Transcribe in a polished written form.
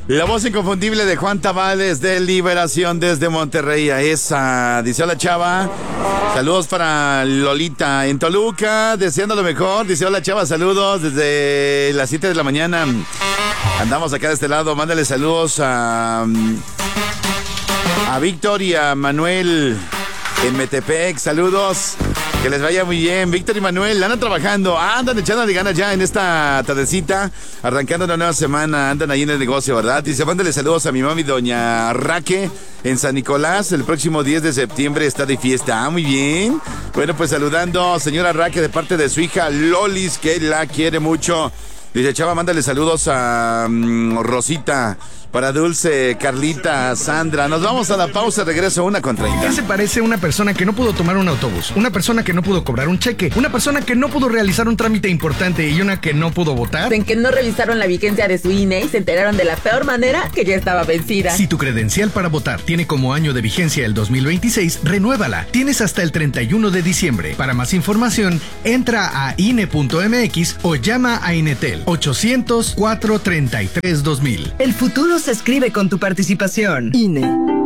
La voz inconfundible de Juan Tabales de Liberación desde Monterrey. A esa, dice: hola chava, saludos para Lolita en Toluca, deseando lo mejor. Dice: hola chava, saludos desde las 7 de la mañana. Andamos acá de este lado, mándale saludos a Víctor y a Manuel en Metepec, saludos. Que les vaya muy bien. Víctor y Manuel andan trabajando, andan echando de ganas ya en esta tardecita, arrancando una nueva semana, andan ahí en el negocio, ¿verdad? Dice: mándale saludos a mi mami, doña Raque, en San Nicolás. El próximo 10 de septiembre está de fiesta. Ah, muy bien. Bueno, pues saludando, señora Raque, de parte de su hija Lolis, que la quiere mucho. Dice: chava, mándale saludos a Rosita, para Dulce, Carlita, Sandra. Nos vamos a la pausa, regreso 1:30. ¿Qué se parece a una persona que no pudo tomar un autobús? Una persona que no pudo cobrar un cheque, una persona que no pudo realizar un trámite importante y una que no pudo votar. En que no revisaron la vigencia de su INE y se enteraron de la peor manera, que ya estaba vencida. Si tu credencial para votar tiene como año de vigencia el 2026, renuévala. Tienes hasta el 31 de diciembre. Para más información, entra a INE.mx o llama a Inetel 800-433-2000. El futuro se escribe con tu participación. INE.